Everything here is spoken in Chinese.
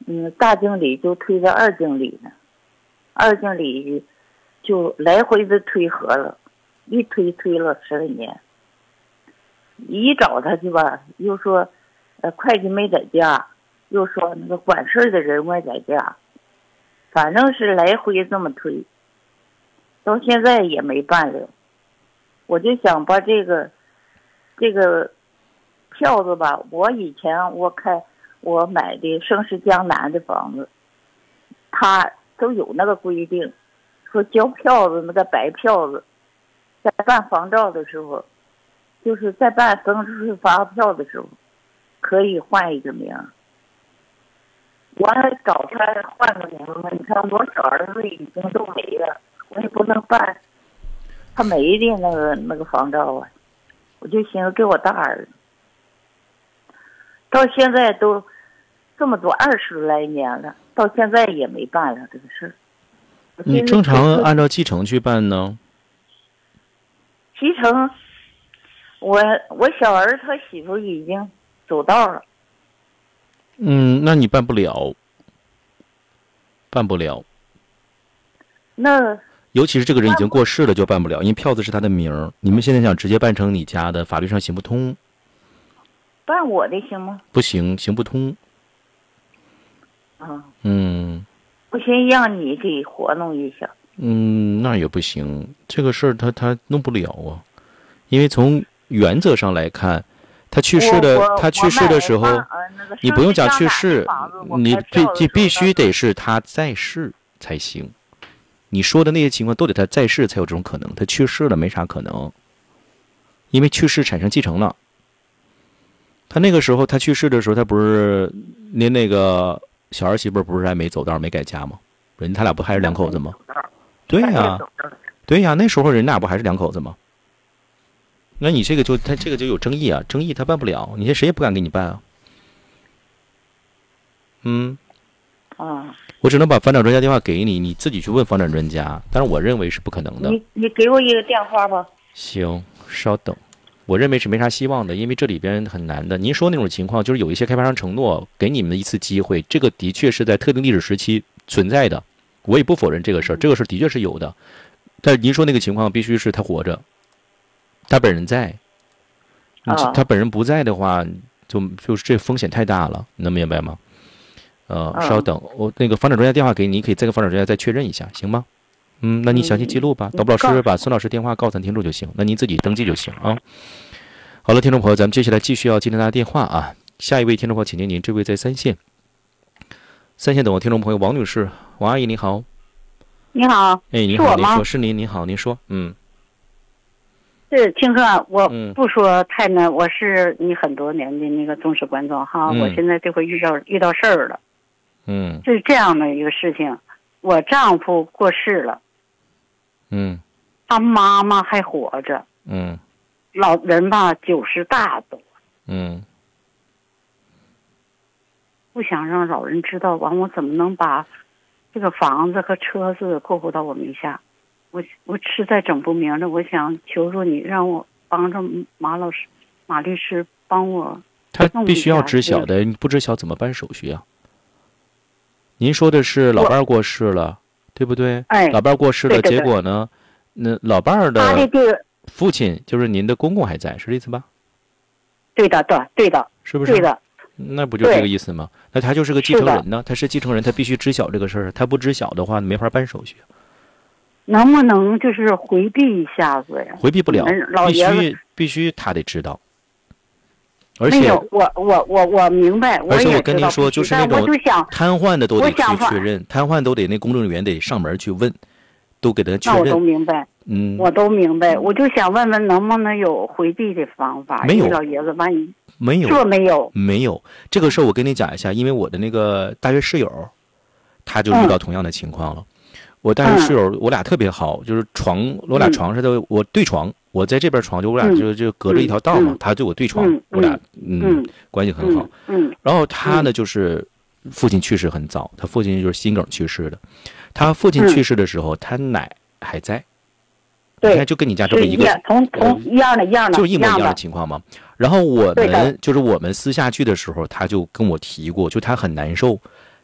大经理就推到二经理呢，二经理就来回的推核了，一推了10来年。一找他去吧，又说会计没在家，又说那个管事的人没在家，反正是来回这么推，到现在也没办了。我就想把这个票子吧，我以前我买的盛世江南的房子，他都有那个规定，说交票子那个白票子，在办房照的时候，就是在办增值税发票的时候，可以换一个名。我还找他换个名字，你看我小儿子已经都没了，我也不能办他没的那个房照啊，我就寻思给我大儿子。到现在都这么多20来年了，到现在也没办了这个事儿。 你正常按照继承去办呢？ 继承，我小儿他媳妇已经走道了。 那你办不了。 那尤其是这个人已经过世了就办不了，因为票子是他的名儿。你们现在想直接办成你家的，法律上行不通。 办我的行吗？ 不行，行不通。 我先让你给活弄一下。 那也不行，这个事儿他弄不了啊，因为从原则上来看，他去世的时候，你不用讲去世，你必须得是他在世才行。你说的那些情况都得他在世才有这种可能，他去世了没啥可能，因为去世产生继承了。他那个时候他去世的时候，他不是您那个小儿媳妇不是还没走道没改嫁吗？他俩不还是两口子吗？对呀，那时候人俩不还是两口子吗？那你他这个就有争议啊，争议他办不了，你谁也不敢给你办啊。我只能把房产专家电话给你，你自己去问房产专家，但是我认为是不可能的。 你给我一个电话吧。 行，稍等。我认为是没啥希望的，因为这里边很难的。您说那种情况，就是有一些开发商承诺给你们一次机会，这个的确是在特定历史时期存在的，我也不否认这个事儿，这个事儿的确是有的。但是您说那个情况必须是他活着，他本人在，他本人不在的话，就是这风险太大了，你能明白吗？稍等，我那个房产专家电话给你，可以再跟房产专家再确认一下，行吗？那你详细记录吧，导播老师把孙老师电话告诉咱听众就行，那您自己登记就行啊。好了，听众朋友，咱们接下来继续要接听大家电话啊。下一位听众朋友，请您，这位在三线等我听众朋友王女士，王阿姨你好。 你好。 你好，您说，是您，您好，您说。 是听哥，我不说太难，我是你很多年的那个忠实观众哈，我现在这回遇到事儿了。是这样的一个事情，我丈夫过世了。他妈妈还活着。老人吧90大都。不想让老人知道，完我怎么能把这个房子和车子过户到我名下？我实在整不明白，我想求助你，让我帮着马律师帮我。 他必须要知晓的，你不知晓怎么办手续啊？您说的是老伴儿过世了，对不对？老伴儿过世了，结果呢？那老伴儿的父亲就是您的公公还在，是这意思吧？ 对的， 是不是？ 对的。 那不就这个意思吗？那他就是个继承人呢，他是继承人，他必须知晓这个事儿，他不知晓的话没法办手续。 能不能就是回避一下子呀？ 回避不了，必须他得知道。而且没有，我明白， 而且我跟您说，就是那种瘫痪的都得去确认，瘫痪都得那公证人员得上门去问，都给他确认。 那我都明白，我都明白，我就想问问能不能有回避的方法？ 没有， 老爷子，万一没有， 说没有， 没有这个事儿，我跟你讲一下，因为我的那个大学室友，他就遇到同样的情况了。我大学室友，我俩特别好，就是我俩床上的，我对床，我在这边床，就我俩就隔着一条道嘛，他对我对床，我俩关系很好。然后他呢，就是父亲去世很早，他父亲就是心梗去世的。他父亲去世的时候，他奶还在。你看，就跟你家这么一个一样的， 就是一模一样的情况嘛。然后我们私下去的时候，他就跟我提过，就他很难受，